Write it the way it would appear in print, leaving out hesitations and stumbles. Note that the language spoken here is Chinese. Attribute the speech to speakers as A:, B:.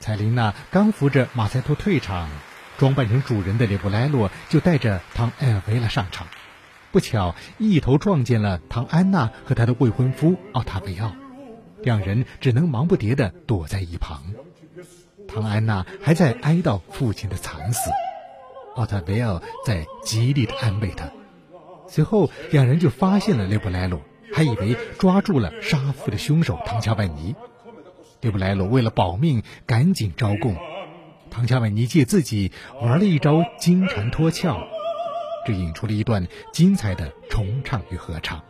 A: 彩琳娜刚扶着马赛托退场，装扮成主人的列布莱洛就带着唐埃尔维拉上场，不巧一头撞见了唐安娜和她的未婚夫奥塔维奥，两人只能忙不迭地躲在一旁。唐安娜还在哀悼父亲的惨死，奥塔维奥在极力地安慰他。随后两人就发现了列布莱洛，还以为抓住了杀父的凶手唐乔万尼。列布莱洛为了保命赶紧招供，唐乔万尼借自己玩了一招金蝉脱壳，这引出了一段精彩的重唱与合唱。